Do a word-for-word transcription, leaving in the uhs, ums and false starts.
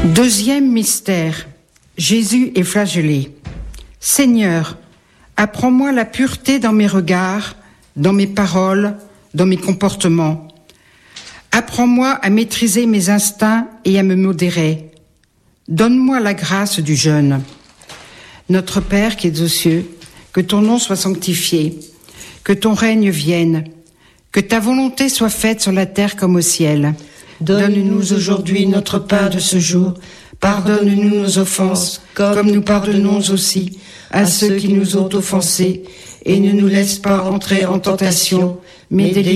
Deuxième mystère, Jésus est flagellé. Seigneur, apprends-moi la pureté dans mes regards, dans mes paroles, dans mes comportements. Apprends-moi à maîtriser mes instincts et à me modérer. Donne-moi la grâce du jeûne. Notre Père qui es aux cieux, que ton nom soit sanctifié, que ton règne vienne, que ta volonté soit faite sur la terre comme au ciel. Donne-nous aujourd'hui notre pain de ce jour. Pardonne-nous nos offenses, comme nous pardonnons aussi à ceux qui nous ont offensés. Et ne nous laisse pas entrer en tentation, mais délivre-nous